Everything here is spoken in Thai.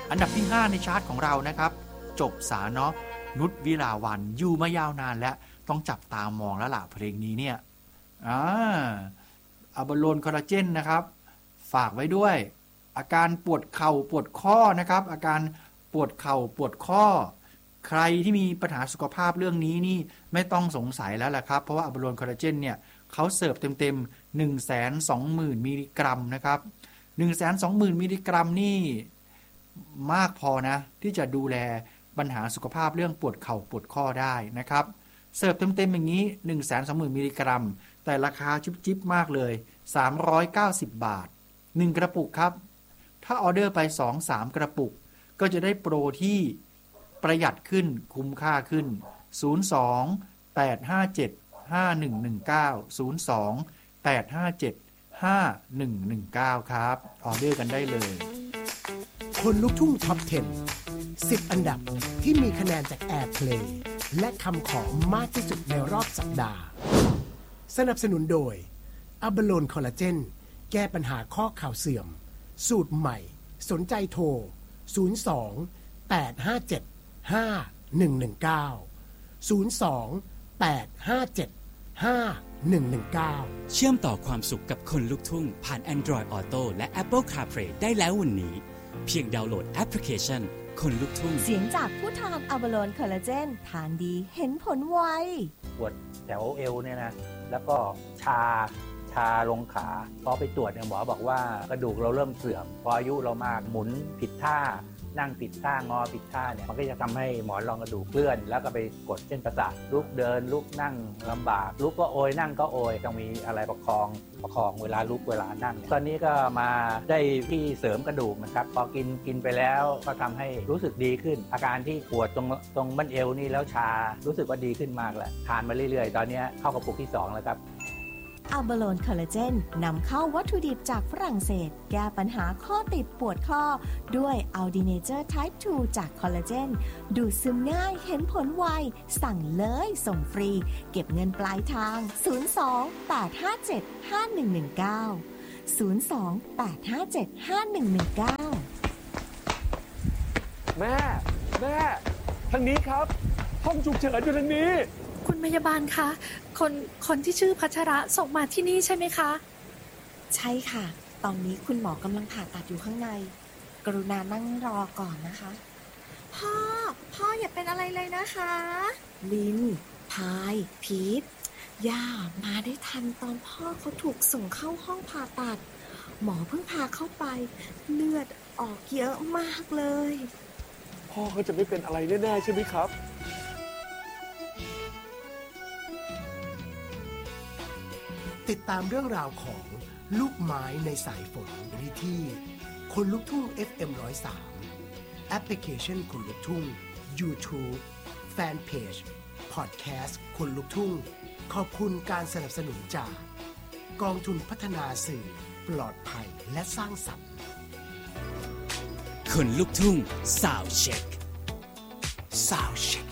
อันดับที่5ในชาร์ตของเรานะครับจบสาเนาะนุชวิลาวันอยู่มายาวนานและต้องจับตามองแล้วล่ะเพลงนี้เนี่ยอะบาโลนคอลลาเจนนะครับฝากไว้ด้วยอาการปวดเข่าปวดข้อนะครับอาการปวดเข่าปวดข้อใครที่มีปัญหาสุขภาพเรื่องนี้นี่ไม่ต้องสงสัยแล้วแหละครับเพราะว่าอะบาโลนคอลลาเจนเนี่ยเขาเสิร์ฟเต็มๆ 120,000 มิลลิกรัมนะครับ 120,000 มิลลิกรัมนี่มากพอนะที่จะดูแลปัญหาสุขภาพเรื่องปวดเข่าปวดข้อได้นะครับเสิร์ฟเต็มๆอย่างนี้ 120,000 มิลลิกรัมแต่ราคาจิ๊บๆมากเลย390 บาท1กระปุกครับถ้าออเดอร์ไป 2-3 กระปุกก็จะได้โปรที่ประหยัดขึ้นคุ้มค่าขึ้น02-857-5119 ครับออเดอร์กันได้เลยคนลุกทุ่งท็อป 10 อันดับที่มีคะแนนจาก Airplay และคำขอมากที่สุดในรอบสัปดาห์สนับสนุนโดยอะบาโลนคอลลาเจนแก้ปัญหาข้อเข่าเสื่อมสูตรใหม่สนใจโทร02-857-5119 เชื่อมต่อความสุขกับคนลุกทุ่งผ่าน Android Auto และ Apple CarPlay ได้แล้ววันนี้เพียงดาวน์โหลดแอปพลิเคชันคนลุกทุ่งเสียงจากผู้ทานอะบาโลนคอลลาเจนทานดีเห็นผลไวปวดแถวเอวเนี่ยนะแล้วก็ชาลงขาพอไปตรวจเนี่ยหมอบอกว่ากระดูกเราเริ่มเสื่อมพออายุเรามากหมุนผิดท่านั่งผิดท่างอผิดท่าเนี่ยมันก็จะทำให้หมอนรองกระดูกเคลื่อนแล้วก็ไปกดเส้นประสาทลุกเดินลุกนั่งลำบากลุกก็โอยนั่งก็โอยต้องมีอะไรประคองเวลาลุกเวลานั่งตอนนี้ก็มาได้ที่เสริมกระดูกนะครับพอกินไปแล้วก็ทำให้รู้สึกดีขึ้นอาการที่ปวดตรงบั้นเอวนี่แล้วชารู้สึกว่าดีขึ้นมากแหละทานมาเรื่อยๆตอนนี้เข้ากระปุกที่2แล้วครับอะบาโลนคอลลาเจนนำเข้าวัตถุดิบจากฝรั่งเศสแก้ปัญหาข้อติดปวดข้อด้วยอัลดีเนเจอร์ไทป์ 2 จากคอลลาเจนดูดซึมง่ายเห็นผลไวสั่งเลยส่งฟรีเก็บเงินปลายทางแม่ทางนี้ครับห้องฉุกเฉินอยู่ทางนี้คุณพยาบาลคะคนที่ชื่อพัชระส่งมาที่นี่ใช่ไหมคะใช่ค่ะตอนนี้คุณหมอกำลังผ่าตัดอยู่ข้างในกรุณานั่งรอก่อนนะคะพ่ออย่าเป็นอะไรเลยนะคะลินพายพีทย่ามาได้ทันตอนพ่อเขาถูกส่งเข้าห้องผ่าตัดหมอเพิ่งพาเข้าไปเลือดออกเยอะมากเลยพ่อเขาจะไม่เป็นอะไรแน่ๆใช่ไหมครับติดตามเรื่องราวของลูกไม้ในสายฝนได้ที่คนลุกทุ่ง FM 103แอปพลิเคชันคนลุกทุ่ง YouTube แฟนเพจพอดแคสต์คนลุกทุ่งขอบคุณการสนับสนุนจากกองทุนพัฒนาสื่อปลอดภัยและสร้างสรรค์คนลุกทุ่งซาวด์เช็คซาวด์เช็ค